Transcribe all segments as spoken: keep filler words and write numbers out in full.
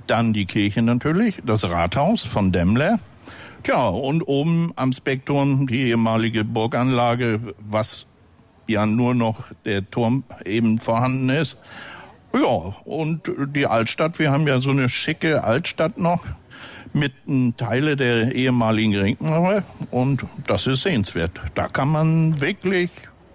Dann die Kirche natürlich, das Rathaus von Demmler. Tja, und oben am Speckturm die ehemalige Burganlage, was ja nur noch der Turm eben vorhanden ist. Ja, und die Altstadt, wir haben ja so eine schicke Altstadt noch mit Teile der ehemaligen Ringmauer und das ist sehenswert. Da kann man wirklich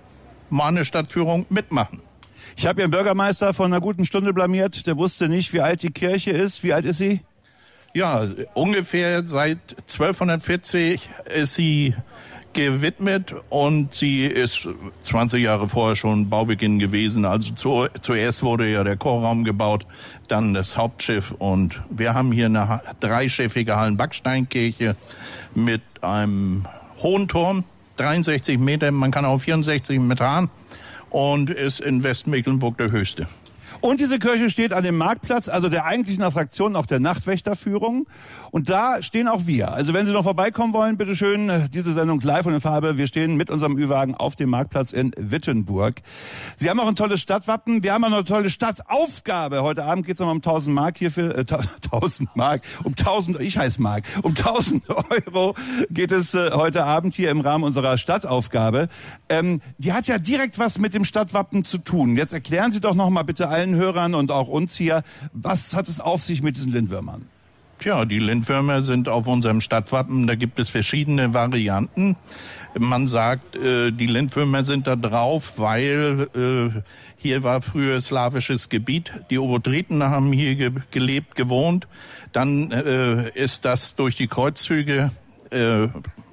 mal eine Stadtführung mitmachen. Ich habe Ihren Bürgermeister vor einer guten Stunde blamiert, der wusste nicht, wie alt die Kirche ist. Wie alt ist sie? Ja, ungefähr seit zwölfhundertvierzig ist sie gewidmet und sie ist zwanzig Jahre vorher schon Baubeginn gewesen. Also zu, zuerst wurde ja der Chorraum gebaut, dann das Hauptschiff und wir haben hier eine dreischiffige Hallenbacksteinkirche mit einem hohen Turm, dreiundsechzig Meter, man kann auch vierundsechzig Meter haben und ist in Westmecklenburg der höchste. Und diese Kirche steht an dem Marktplatz, also der eigentlichen Attraktion, auch der Nachtwächterführung. Und da stehen auch wir. Also wenn Sie noch vorbeikommen wollen, bitteschön, diese Sendung live und in Farbe. Wir stehen mit unserem Ü-Wagen auf dem Marktplatz in Wittenburg. Sie haben auch ein tolles Stadtwappen. Wir haben auch noch eine tolle Stadtaufgabe. Heute Abend geht es noch um tausend Mark hier für, äh, tausend Mark, um tausend, ich heiße Mark, um tausend Euro geht es äh, heute Abend hier im Rahmen unserer Stadtaufgabe. Ähm, die hat ja direkt was mit dem Stadtwappen zu tun. Jetzt erklären Sie doch noch mal bitte allen Hörern und auch uns hier, was hat es auf sich mit diesen Lindwürmern? Tja, die Lindwürmer sind auf unserem Stadtwappen, da gibt es verschiedene Varianten. Man sagt, äh, die Lindwürmer sind da drauf, weil äh, hier war früher slawisches Gebiet. Die Obotriten haben hier ge- gelebt, gewohnt. Dann äh, ist das durch die Kreuzzüge äh,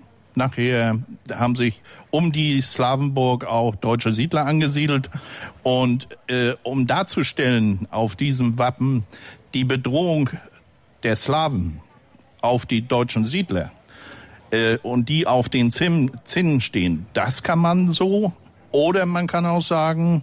Nachher haben sich um die Slawenburg auch deutsche Siedler angesiedelt. Und äh, um darzustellen auf diesem Wappen die Bedrohung der Slawen auf die deutschen Siedler äh, und die auf den Zim- Zinnen stehen, das kann man so. Oder man kann auch sagen,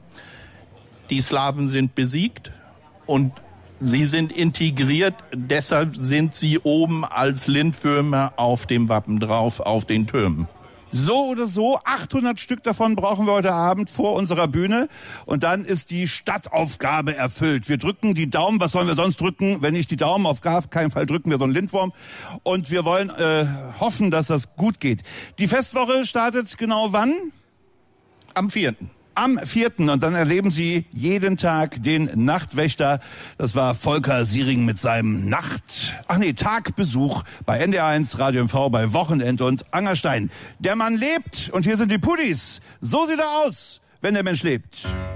die Slawen sind besiegt und sie sind integriert, deshalb sind sie oben als Lindwürmer auf dem Wappen drauf, auf den Türmen. So oder so, achthundert Stück davon brauchen wir heute Abend vor unserer Bühne. Und dann ist die Stadtaufgabe erfüllt. Wir drücken die Daumen. Was sollen wir sonst drücken, wenn nicht die Daumen? Auf gar keinen Fall drücken wir so einen Lindwurm. Und wir wollen äh, hoffen, dass das gut geht. Die Festwoche startet genau wann? Am vierten Am vierten Und dann erleben Sie jeden Tag den Nachtwächter. Das war Volker Siering mit seinem Nacht... Ach nee, Tagbesuch bei N D R eins, Radio M V, bei Wochenend und Angerstein. Der Mann lebt und hier sind die Pudis. So sieht er aus, wenn der Mensch lebt.